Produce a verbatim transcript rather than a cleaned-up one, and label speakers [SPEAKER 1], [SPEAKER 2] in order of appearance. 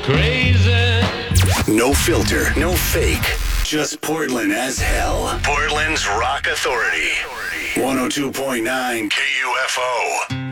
[SPEAKER 1] Crazy.
[SPEAKER 2] No filter, no fake. Just Portland as hell. Portland's Rock Authority. one oh two point nine K U F O.